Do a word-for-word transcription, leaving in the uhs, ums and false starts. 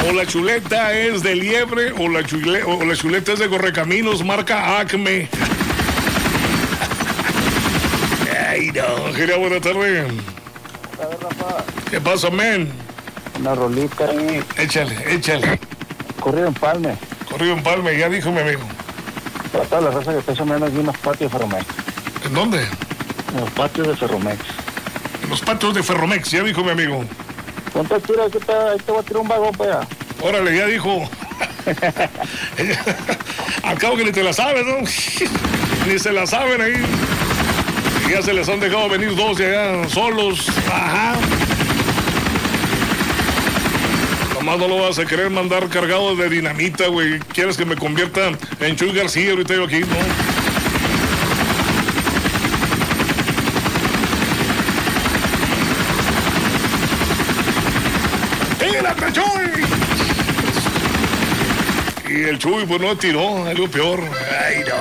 O la chuleta es de liebre o la, chule, o la chuleta es de correcaminos marca Acme. Ay, no, quería buena tarde. A ver, Rafa, ¿Qué pasa, men? una rolita ahí. Échale, échale. Corrido en Palme. Corrido en Palme, ya dijo mi amigo. Para toda la raza que está sembrando aquí en los patios de Ferromex. ¿En dónde? En los patios de Ferromex. En los patios de Ferromex, ya dijo mi amigo. ¿Cuánto tira? Ahí te, ahí te voy a tirar un vagón, pea. Órale, ya dijo. Al cabo que ni te la sabes, ¿no? Ni se la saben ahí. Y ya se les han dejado venir dos de allá solos. Ajá. Nomás no lo vas a querer mandar cargado de dinamita, güey. ¿Quieres que me convierta en Chuy García ahorita yo aquí, no? ¡Tírate, Chuy! Y el Chuy, pues no tiró, algo peor. Ay, no.